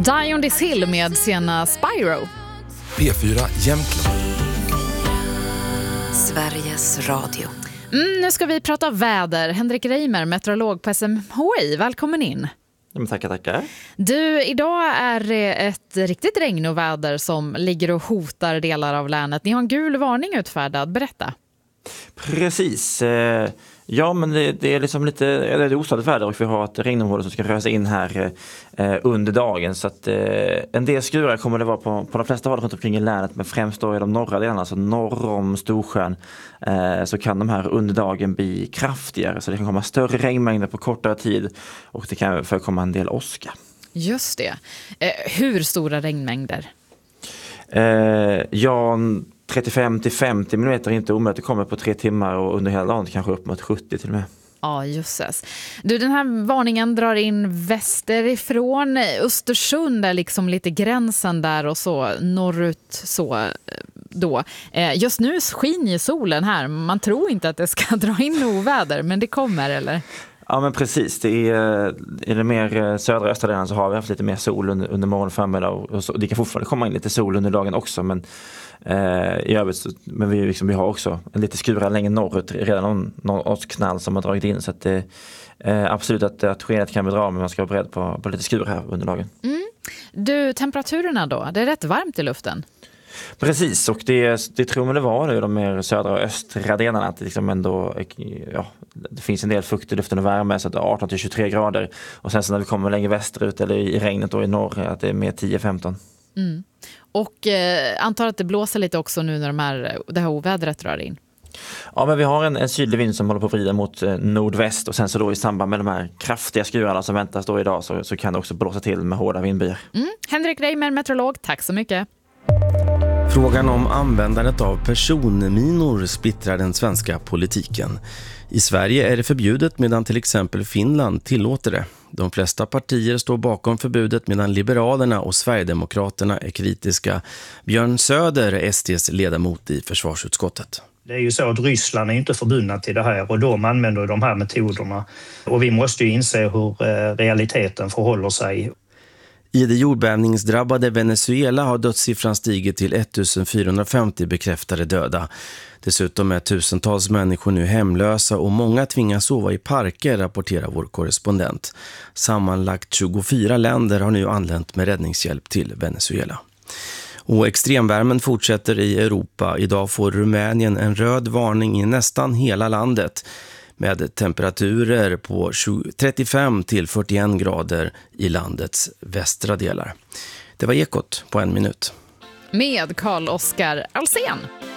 Die on this hill med sena Spyro. P4 Jämtland. Sveriges Radio. Nu ska vi prata väder. Henrik Reimer, meteorolog på SMHI. Välkommen in. Tackar. Du, idag är det ett riktigt regnoväder som ligger och hotar delar av länet. Ni har en gul varning utfärdad. Berätta. Precis. Ja, men det är liksom lite det är ostadigt väder och vi har ett regnområde som ska röra sig in här under dagen. Så att en del skurar kommer det vara på de flesta håll runt omkring i länet, men främst då i de norra delarna, alltså norr om Storsjön, så kan de här under dagen bli kraftigare. Så det kan komma större regnmängder på kortare tid och det kan förekomma en del åska. Just det. Hur stora regnmängder? 35-50 mm är inte omöjligt. Det kommer på 3 timmar och under hela dagen kanske upp mot 70 till och med. Ja, jösses. Du, den här varningen drar in västerifrån. Östersund är liksom lite gränsen där och så norrut så då. Just nu skiner solen här. Man tror inte att det ska dra in oväder, men det kommer, eller? Ja, men precis. Det är, i det mer södra östra delen så har vi haft lite mer sol under morgon och förmiddag. Och så, det kan fortfarande komma in lite sol under dagen också, men i övrigt så, men vi har också en lite skura längre norrut, redan någon åsknall som har dragit in, så att det absolut att skenet kan bedra, men man ska vara beredd på lite skur här under dagen. Du, temperaturerna då? Det är rätt varmt i luften. Precis, och det tror man det var nu, de mer södra och östra delarna, att det liksom ändå, det finns en del fukt i luften och värme, så att 18-23 grader, och sen så när vi kommer längre västerut eller i regnet då i norr, att det är mer 10-15. Och antar att det blåser lite också nu när det här ovädret drar in. Ja, men vi har en sydlig vind som håller på att vrida mot nordväst, och sen så då i samband med de här kraftiga skurarna som väntas då idag så kan det också blåsa till med hårda vindbyar. Henrik Reimer, meteorolog, tack så mycket. Frågan om användandet av personminor splittrar den svenska politiken. I Sverige är det förbjudet medan till exempel Finland tillåter det. De flesta partier står bakom förbudet medan Liberalerna och Sverigedemokraterna är kritiska. Björn Söder är SD:s ledamot i försvarsutskottet. Det är ju så att Ryssland är inte förbundna till det här och de använder de här metoderna. Och vi måste ju inse hur realiteten förhåller sig. I det jordbävningsdrabbade Venezuela har dödssiffran stigit till 1450 bekräftade döda. Dessutom är tusentals människor nu hemlösa och många tvingas sova i parker, rapporterar vår korrespondent. Sammanlagt 24 länder har nu anlänt med räddningshjälp till Venezuela. Och extremvärmen fortsätter i Europa. Idag får Rumänien en röd varning i nästan hela landet, med temperaturer på 35-41 grader i landets västra delar. Det var Ekot på 1 minut. Med Carl-Oskar Alsen.